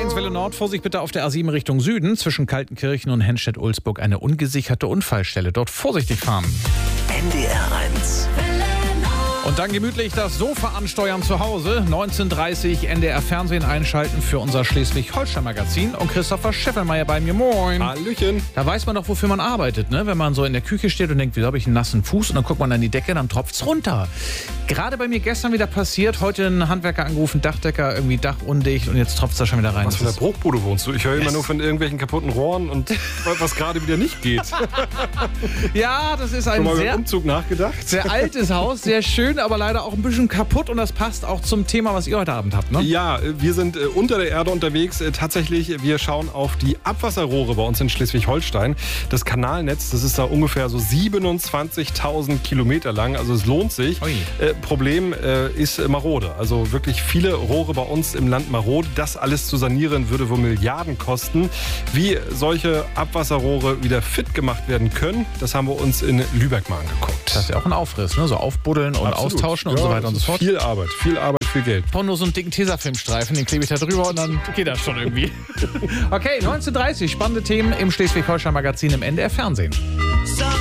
A1 Welle Nord, Vorsicht bitte auf der A7 Richtung Süden. Zwischen Kaltenkirchen und Henstedt-Ulzburg eine ungesicherte Unfallstelle. Dort vorsichtig fahren. NDR 1. Und dann gemütlich das Sofa ansteuern zu Hause. 19:30 NDR Fernsehen einschalten für unser Schleswig-Holstein-Magazin. Und Christopher Scheffelmeier bei mir. Moin. Hallöchen. Da weiß man doch, wofür man arbeitet, ne? Wenn man so in der Küche steht und denkt, wieso habe ich einen nassen Fuß? Und dann guckt man an die Decke, dann tropft's runter. Gerade bei mir gestern wieder passiert. Heute ein Handwerker angerufen, Dachdecker, irgendwie Dach undicht und jetzt tropft's da schon wieder rein. Was für eine Bruchbude wohnst du? Ich höre immer nur von irgendwelchen kaputten Rohren und was gerade wieder nicht geht. Ja, das ist ein Schon mal über sehr, den Umzug nachgedacht? sehr altes Haus, sehr schön, aber leider auch ein bisschen kaputt. Und das passt auch zum Thema, was ihr heute Abend habt, ne? Ja, wir sind unter der Erde unterwegs. Tatsächlich, wir schauen auf die Abwasserrohre bei uns in Schleswig-Holstein. Das Kanalnetz, das ist da ungefähr so 27.000 Kilometer lang. Also es lohnt sich. Problem ist marode. Also wirklich viele Rohre bei uns im Land marode. Das alles zu sanieren würde wohl Milliarden kosten. Wie solche Abwasserrohre wieder fit gemacht werden können, das haben wir uns in Lübeck mal angeguckt. Das ist ja auch ein Aufriss, ne? So aufbuddeln und Absolut. austauschen und so weiter und so fort. Viel Arbeit, viel Geld. Ich brauche nur so einen dicken Tesafilmstreifen, den klebe ich da drüber und dann geht das schon irgendwie. Okay, 19:30, spannende Themen im Schleswig-Holstein-Magazin im NDR Fernsehen.